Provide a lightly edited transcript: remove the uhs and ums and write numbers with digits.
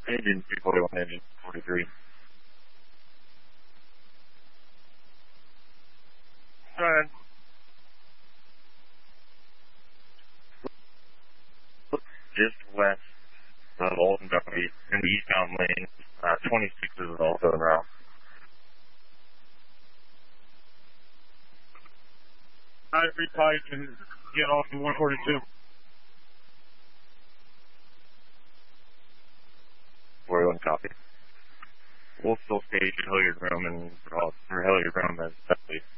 Engine 341, engine 43. Go ahead. Just west of Olden Duffy in the eastbound lane. 26 is also en route. Ivory Pike and get off to 142. 41 copy. We'll still stage at Hilliard Room and for Hilliard Room as Dudley.